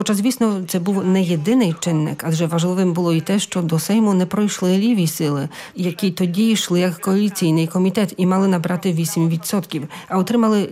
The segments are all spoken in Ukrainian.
Хоча, звісно, це був не єдиний чинник, адже важливим було і те, що до Сейму не пройшли ліві сили, які тоді йшли як коаліційний комітет і мали набрати 8%, а отримали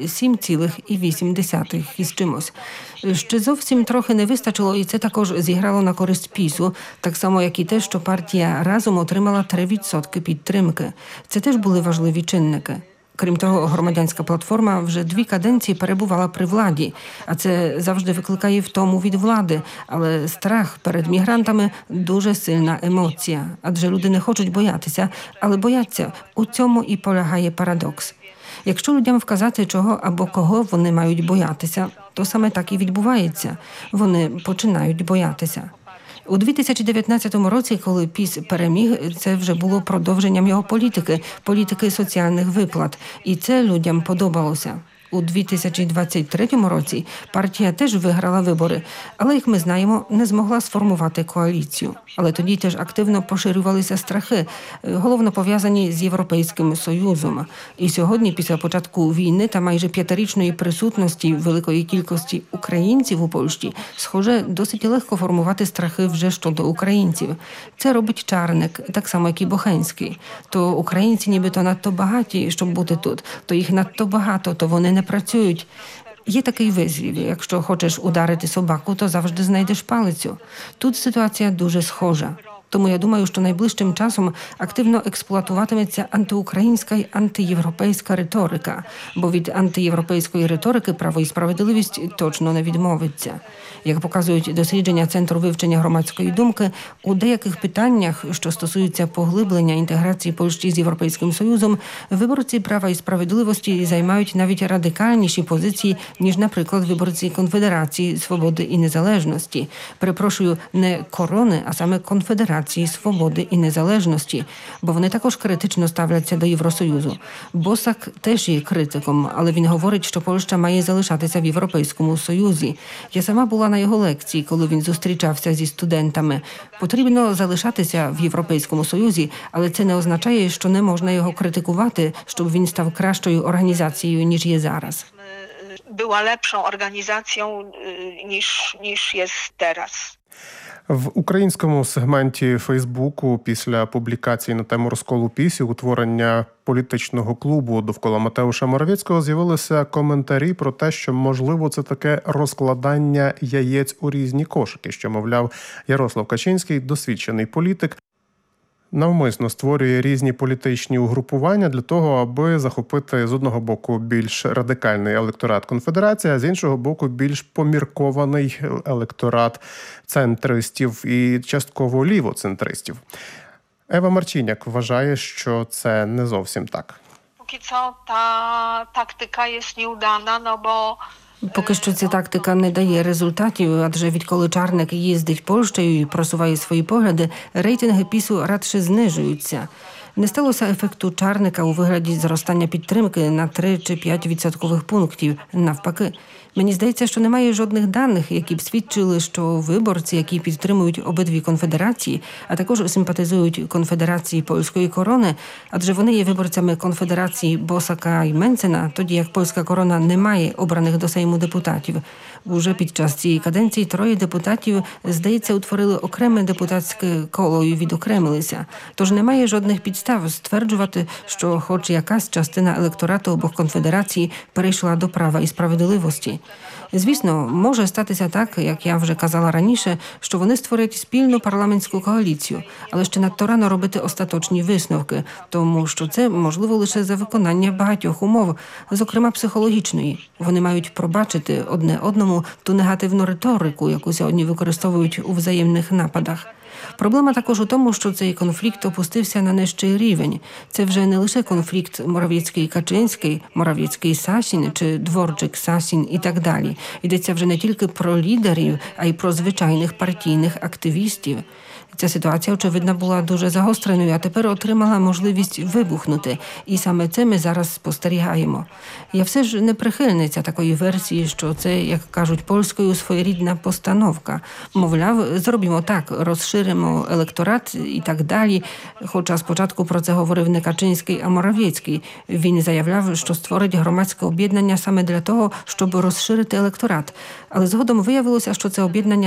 7,8% із чимось. Ще зовсім трохи не вистачило, і це також зіграло на користь ПІСу, так само, як і те, що партія «Разом» отримала 3% підтримки. Це теж були важливі чинники. Крім того, громадянська платформа вже 2 каденції перебувала при владі, а це завжди викликає втому від влади. Але страх перед мігрантами – дуже сильна емоція, адже люди не хочуть боятися, але бояться. У цьому і полягає парадокс. Якщо людям вказати, чого або кого вони мають боятися, то саме так і відбувається. Вони починають боятися. У 2019 році, коли ПІС переміг, це вже було продовженням його політики соціальних виплат. І це людям подобалося. У 2023 році партія теж виграла вибори, але, як ми знаємо, не змогла сформувати коаліцію. Але тоді теж активно поширювалися страхи, головно пов'язані з Європейським Союзом. І сьогодні, після початку війни та майже 5-річної присутності великої кількості українців у Польщі, схоже, досить легко формувати страхи вже щодо українців. Це робить Czarnek, так само, як і Бохенський. То українці нібито надто багаті, щоб бути тут, то їх надто багато, то вони не працюють. Є такий вислів: якщо хочеш ударити собаку, то завжди знайдеш палицю. Тут ситуація дуже схожа. Тому я думаю, що найближчим часом активно експлуатуватиметься антиукраїнська й антиєвропейська риторика, бо від антиєвропейської риторики Право і справедливість точно не відмовиться. Як показують дослідження Центру вивчення громадської думки, у деяких питаннях, що стосуються поглиблення інтеграції Польщі з Європейським Союзом, виборці Права і справедливості займають навіть радикальніші позиції, ніж, наприклад, виборці Конфедерації Свободи і Незалежності. Перепрошую, не Корони, а саме Конфедерації Свободи і Незалежності, бо вони також критично ставляться до Євросоюзу. Босак теж є критиком, але він говорить, що Польща має залишатися в Європейському Союзі. Я сама була на його лекції, коли він зустрічався зі студентами. Потрібно залишатися в Європейському Союзі, але це не означає, що не можна його критикувати, щоб він став кращою організацією, ніж є зараз. Była lepszą organizacją niż jest teraz. В українському сегменті Фейсбуку після публікації на тему розколу ПІС і утворення політичного клубу довкола Матеуша Моравєцького з'явилися коментарі про те, що, можливо, це таке розкладання яєць у різні кошики, що, мовляв, Ярослав Качинський, досвідчений політик, навмисно створює різні політичні угрупування для того, аби захопити з одного боку більш радикальний електорат конфедерації, а з іншого боку більш поміркований електорат центристів і частково лівоцентристів. Ева Марчиняк вважає, що це не зовсім так. Поки що та тактика є неудана, бо Поки що ця тактика не дає результатів, адже відколи Czarnek їздить Польщею і просуває свої погляди, рейтинги ПІСу радше знижуються. Не сталося ефекту Czarnka у вигляді зростання підтримки на 3 чи 5 відсоткових пунктів. Навпаки, мені здається, що немає жодних даних, які б свідчили, що виборці, які підтримують обидві конфедерації, а також симпатизують конфедерації польської корони, адже вони є виборцями конфедерації Босака і Менцена, тоді як польська корона не має обраних до Сейму депутатів. Уже під час цієї каденції 3 депутатів, здається, утворили окреме депутатське коло і відокремилися. Тож немає жодних підстав стверджувати, що хоч якась частина електорату обох конфедерацій перейшла до Права і справедливості. Звісно, може статися так, як я вже казала раніше, що вони створять спільну парламентську коаліцію, але ще надто рано робити остаточні висновки, тому що це можливо лише за виконання багатьох умов, зокрема психологічної. Вони мають пробачити одне одному ту негативну риторику, яку сьогодні використовують у взаємних нападах. Проблема також у тому, що цей конфлікт опустився на нижчий рівень. Це вже не лише конфлікт Моравєцький-Качинський, Моравєцький-Сасін чи Дворчик-Сасін і так далі. Йдеться вже не тільки про лідерів, а й про звичайних партійних активістів. Ця ситуація, очевидно, була дуже загостреною, а тепер отримала можливість вибухнути. І саме це ми зараз спостерігаємо. Я все ж не прихильниця такої версії, що це, як кажуть польською, своєрідна постановка. Мовляв, зробимо так, розширимо електорат і так далі. Хоча спочатку про це говорив не Качинський, а Моравєцький. Він заявляв, що створить громадське об'єднання саме для того, щоб розширити електорат. Але згодом виявилося, що це об'єднання